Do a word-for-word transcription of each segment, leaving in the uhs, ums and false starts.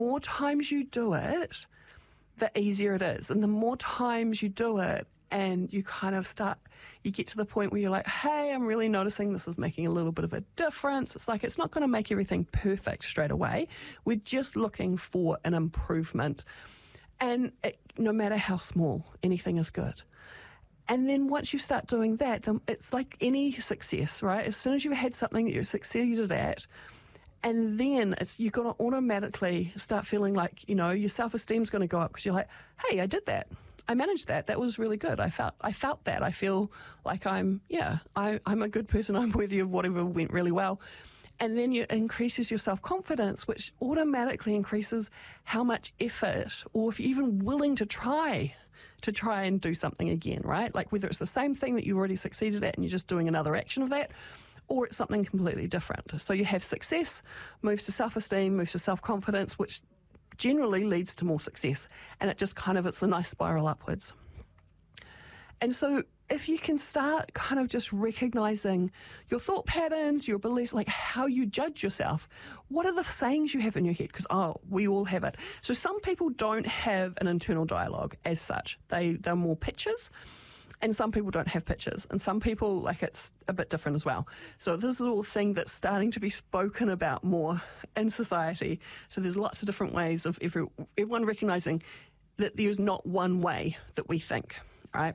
more times you do it, the easier it is. And the more times you do it and you kind of start, you get to the point where you're like, hey, I'm really noticing this is making a little bit of a difference. It's like, it's not going to make everything perfect straight away. We're just looking for an improvement. And it, no matter how small, anything is good. And then once you start doing that, then it's like any success, right? As soon as you've had something that you succeeded at, and then it's you're going to automatically start feeling like, you know, your self-esteem's going to go up because you're like, hey, I did that. I managed that. That was really good. I felt I felt that. I feel like I'm, yeah, I, I'm a good person. I'm worthy of whatever went really well. And then it increases your self-confidence, which automatically increases how much effort, or if you're even willing to try, to try and do something again, right? Like whether it's the same thing that you've already succeeded at and you're just doing another action of that, or it's something completely different. So you have success, moves to self-esteem, moves to self-confidence, which generally leads to more success. And it just kind of, it's a nice spiral upwards. And so if you can start kind of just recognizing your thought patterns, your beliefs, like how you judge yourself, what are the sayings you have in your head? Because, oh, we all have it. So some people don't have an internal dialogue as such. They, they're more pictures. And some people don't have pictures. And some people, like, it's a bit different as well. So this is all thing that's starting to be spoken about more in society. So there's lots of different ways of every, everyone recognizing that there's not one way that we think, right?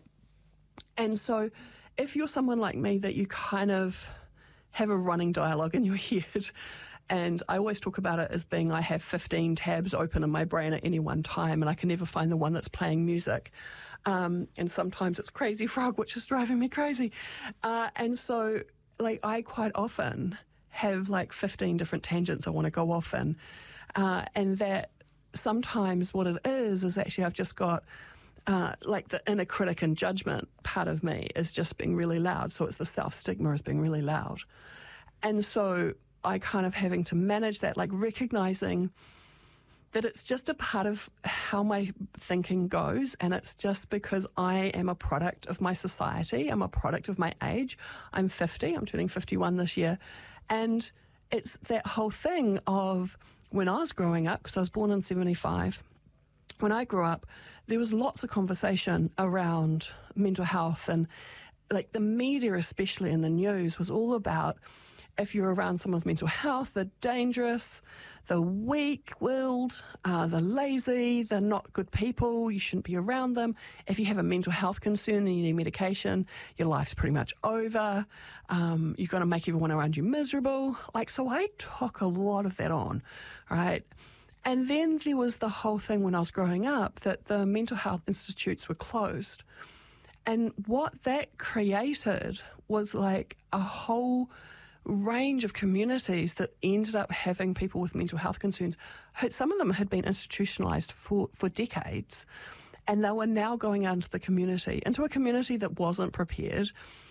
And so if you're someone like me that you kind of have a running dialogue in your head, and I always talk about it as being I have fifteen tabs open in my brain at any one time, and I can never find the one that's playing music. Um, and sometimes it's Crazy Frog, which is driving me crazy. Uh, and so, like, I quite often have like fifteen different tangents I want to go off in. Uh, and that sometimes what it is, is actually I've just got uh, like the inner critic and judgment part of me is just being really loud. So it's the self-stigma as being really loud. And so I kind of having to manage that, like recognizing that it's just a part of how my thinking goes, and it's just because I am a product of my society, I'm a product of my age. I'm fifty, I'm turning fifty-one this year, and it's that whole thing of when I was growing up, because I was born in seventy-five, when I grew up, there was lots of conversation around mental health, and like the media, especially in the news, was all about if you're around someone with mental health, they're dangerous, they're weak-willed, uh, they're lazy, they're not good people, you shouldn't be around them. If you have a mental health concern and you need medication, your life's pretty much over. Um, you're going to make everyone around you miserable. Like, so I took a lot of that on, right? And then there was the whole thing when I was growing up that the mental health institutes were closed. And what that created was like a whole range of communities that ended up having people with mental health concerns. Some of them had been institutionalised for, for decades, and they were now going out into the community, into a community that wasn't prepared,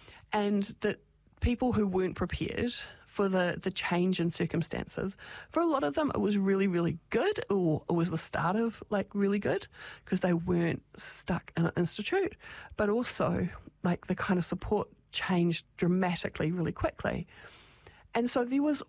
and that people who weren't prepared for the, the change in circumstances. For a lot of them, it was really, really good, or it was the start of like really good, because they weren't stuck in an institute, but also like the kind of support changed dramatically really quickly. And so there was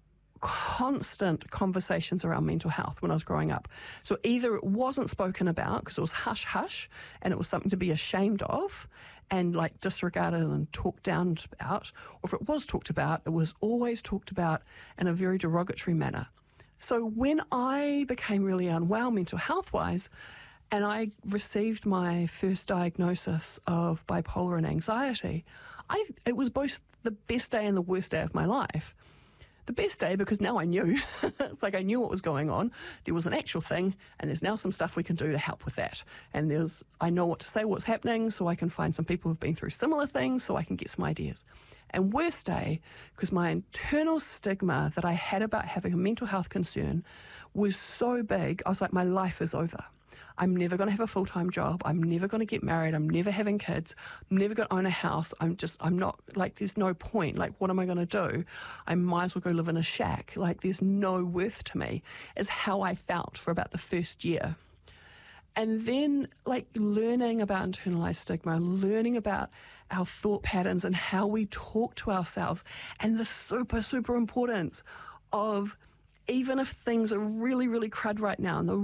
constant conversations around mental health when I was growing up. So either it wasn't spoken about because it was hush-hush and it was something to be ashamed of and like disregarded and talked down about, or if it was talked about, it was always talked about in a very derogatory manner. So when I became really unwell mental health-wise, and I received my first diagnosis of bipolar and anxiety, I, it was both the best day and the worst day of my life. The best day because now I knew. It's like I knew what was going on. There was an actual thing, and there's now some stuff we can do to help with that. And there's, I know what to say, what's happening, so I can find some people who've been through similar things so I can get some ideas. And worst day, because my internal stigma that I had about having a mental health concern was so big, I was like, my life is over. I'm never going to have a full-time job. I'm never going to get married. I'm never having kids. I'm never going to own a house. I'm just, I'm not, like, there's no point. Like, what am I going to do? I might as well go live in a shack. Like, there's no worth to me, is how I felt for about the first year. And then, like, learning about internalized stigma, learning about our thought patterns and how we talk to ourselves, and the super, super importance of even if things are really, really crud right now and the